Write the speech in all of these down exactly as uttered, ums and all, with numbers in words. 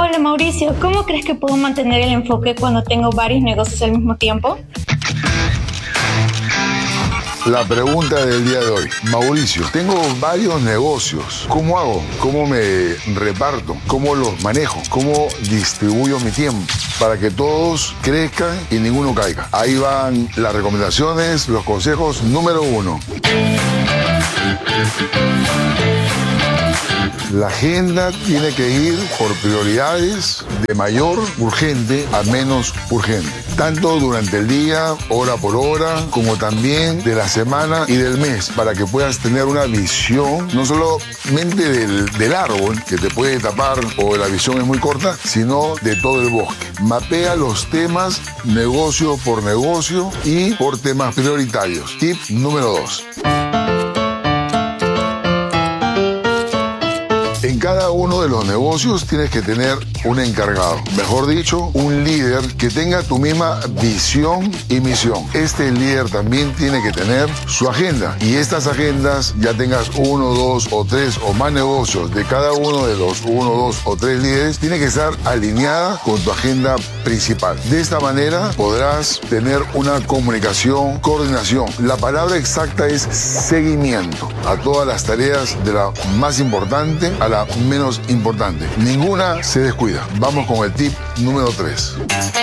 Hola Mauricio, ¿cómo crees que puedo mantener el enfoque cuando tengo varios negocios al mismo tiempo? La pregunta del día de hoy. Mauricio, tengo varios negocios. ¿Cómo hago? ¿Cómo me reparto? ¿Cómo los manejo? ¿Cómo distribuyo mi tiempo? Para que todos crezcan y ninguno caiga. Ahí van las recomendaciones, los consejos. Número uno. La agenda tiene que ir por prioridades de mayor urgente a menos urgente. Tanto durante el día, hora por hora, como también de la semana y del mes, para que puedas tener una visión, no solamente del, del árbol, que te puede tapar o la visión es muy corta, sino de todo el bosque. Mapea los temas negocio por negocio y por temas prioritarios. Tip número dos. En cada uno de los negocios tienes que tener un encargado, mejor dicho, un líder que tenga tu misma visión y misión. Este líder también tiene que tener su agenda y estas agendas, ya tengas uno, dos o tres o más negocios de cada uno de los uno, dos o tres líderes, tiene que estar alineada con tu agenda principal. De esta manera podrás tener una comunicación, coordinación. La palabra exacta es seguimiento a todas las tareas, de la más importante a la menos importante. Ninguna se descuida. Vamos con el tip número tres.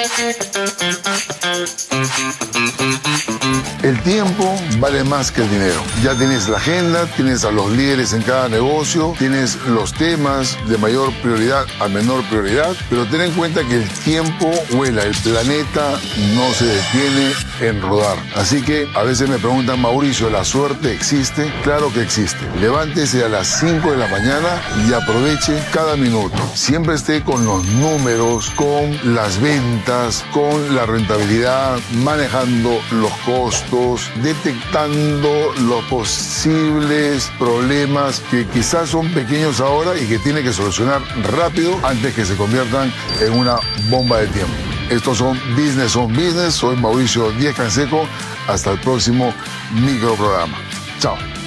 El tiempo vale más que el dinero. Ya tienes la agenda, tienes a los líderes en cada negocio, tienes los temas de mayor prioridad a menor prioridad, pero ten en cuenta que el tiempo vuela, el planeta no se detiene en rodar. Así que a veces me preguntan, Mauricio, ¿la suerte existe? Claro que existe. Levántese a las cinco de la mañana y aproveche cada minuto. Siempre esté con los números, con las ventas, con la rentabilidad, manejando los costos, detectando los posibles problemas que quizás son pequeños ahora y que tiene que solucionar rápido antes que se conviertan en una bomba de tiempo. Estos son Business on Business. Soy Mauricio Díez Canseco. Hasta el próximo microprograma. Chao.